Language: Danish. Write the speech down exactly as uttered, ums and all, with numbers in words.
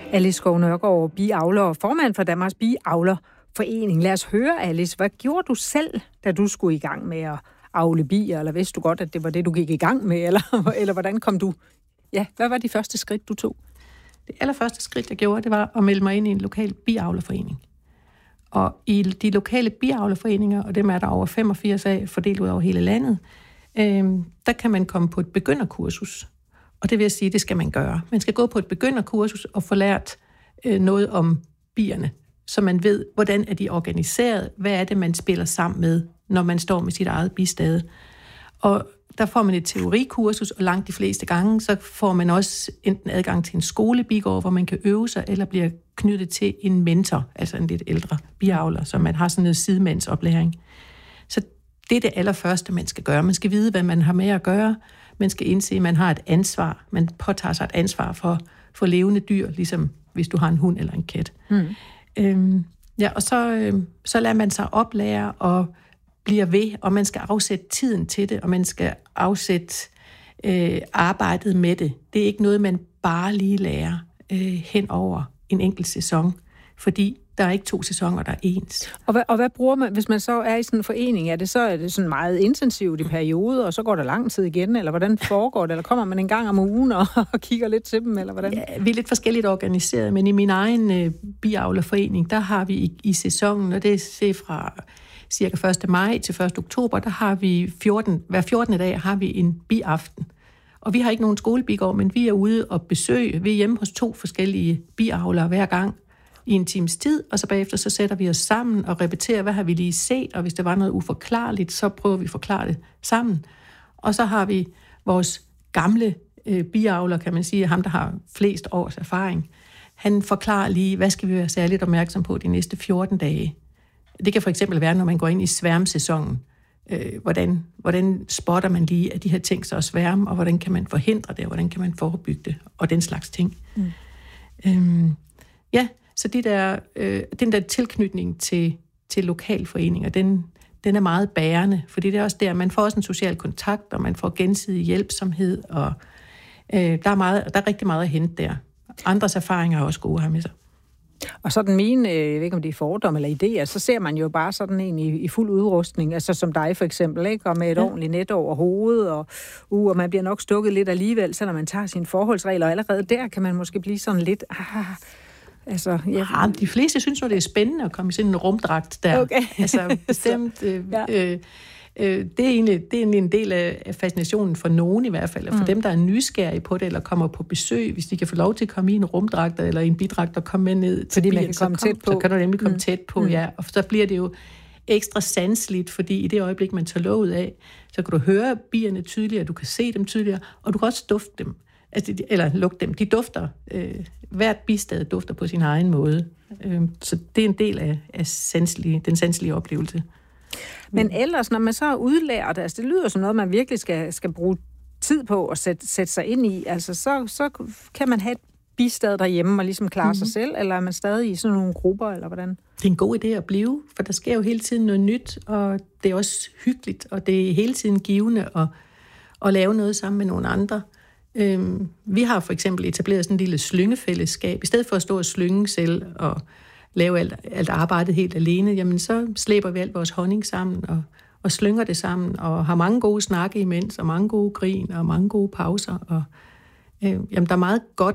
Alice Skov Nørgaard, biavler og formand for Danmarks Biavlerforening. Lad os høre, Alice, hvad gjorde du selv, da du skulle i gang med at avle bier, eller vidste du godt, at det var det, du gik i gang med, eller, eller hvordan kom du? Ja, hvad var de første skridt, du tog? Det allerførste skridt, jeg gjorde, det var at melde mig ind i en lokal biavlerforening. Og i de lokale biavlerforeninger, og dem er der over femogfirs af, fordelt ud over hele landet, øh, der kan man komme på et begynderkursus. Og det vil jeg sige, det skal man gøre. Man skal gå på et begynderkursus og få lært øh, noget om bierne, så man ved, hvordan er de organiseret, hvad er det, man spiller sammen med, når man står med sit eget bistade. Og der får man et teorikursus, og langt de fleste gange, så får man også enten adgang til en skolebigård, hvor man kan øve sig, eller bliver knyttet til en mentor, altså en lidt ældre biavler, så man har sådan noget sidemandsoplæring. Så det er det allerførste, man skal gøre. Man skal vide, hvad man har med at gøre. Man skal indse, at man har et ansvar. Man påtager sig et ansvar for, for levende dyr, ligesom hvis du har en hund eller en kat. Mm. Øhm, ja, og så, øhm, så lader man sig oplære og bliver ved, og man skal afsætte tiden til det, og man skal afsætte øh, arbejdet med det. Det er ikke noget, man bare lige lærer øh, hen over en enkelt sæson, fordi der er ikke to sæsoner, der er ens. Og hvad, og hvad bruger man, hvis man så er i sådan en forening? Er det så er det sådan meget intensivt i perioder, og så går der lang tid igen, eller hvordan foregår det? Eller kommer man en gang om ugen og, og kigger lidt til dem, eller hvordan? Ja, vi er lidt forskelligt organiseret, men i min egen øh, biavlerforening, der har vi i, i sæsonen, og det er fra cirka første maj til første oktober, der har vi fjorten, hver fjortende dag har vi en biaften. Og vi har ikke nogen skolebigård, men vi er ude og besøge. Vi er hjemme hos to forskellige biavlere hver gang i en times tid, og så bagefter så sætter vi os sammen og repeterer, hvad har vi lige set, og hvis der var noget uforklarligt, så prøver vi at forklare det sammen. Og så har vi vores gamle øh, biavler, kan man sige, ham der har flest års erfaring. Han forklarer lige, hvad skal vi være særligt opmærksom på de næste fjorten dage. Det kan for eksempel være, når man går ind i sværmsæsonen. Øh, hvordan, hvordan spotter man lige, at de her ting så er sværme, og hvordan kan man forhindre det, og hvordan kan man forebygge det, og den slags ting. Mm. Øhm, ja, så de der, øh, den der tilknytning til, til lokalforeninger, den, den er meget bærende, fordi det er også der, man får også en social kontakt, og man får gensidig hjælpsomhed, og øh, der, er meget, der er rigtig meget at hente der. Andres erfaringer er også gode at have med sig. Og så den mine, jeg ved ikke om det er fordomme eller idéer, så ser man jo bare sådan en i, i fuld udrustning, altså som dig for eksempel, ikke? Og med et ja. ordentligt net over hovedet, og, uh, og man bliver nok stukket lidt alligevel, selvom man tager sine forholdsregler, og allerede der kan man måske blive sådan lidt... Ah, altså, ja. ah, de fleste synes jo, det er spændende at komme i sådan en rumdragt der. Okay. Altså bestemt... øh, ja. øh, Det er, egentlig, det er egentlig en del af fascinationen for nogen i hvert fald, for mm. dem, der er nysgerrige på det, eller kommer på besøg, hvis de kan få lov til at komme i en rumdragt eller i en bidragt og komme med ned til fordi bilen, man kan komme så, kom, tæt på. så kan du nemlig komme mm. tæt på, mm. ja. Og så bliver det jo ekstra sanseligt, fordi i det øjeblik, man tager låget af, så kan du høre bierne tydeligere, du kan se dem tydeligere, og du kan også dufte dem, altså, eller lugte dem. De dufter, øh, hvert bistad dufter på sin egen måde. Øh, så det er en del af, af sanselige, den sanselige oplevelse. Men ellers, når man så er udlært, altså det lyder som noget, man virkelig skal, skal bruge tid på at sætte, sætte sig ind i, altså så, så kan man have et bistad derhjemme og ligesom klare mm-hmm. sig selv, eller er man stadig i sådan nogle grupper, eller hvordan? Det er en god idé at blive, for der sker jo hele tiden noget nyt, og det er også hyggeligt, og det er hele tiden givende at, at lave noget sammen med nogle andre. Øhm, vi har for eksempel etableret sådan en lille slyngefællesskab, i stedet for at stå og slynge selv og lave alt, alt arbejdet helt alene, jamen så slæber vi alt vores honning sammen og, og slynger det sammen og har mange gode snakke imens og mange gode grin og mange gode pauser. Og, øh, jamen der er meget godt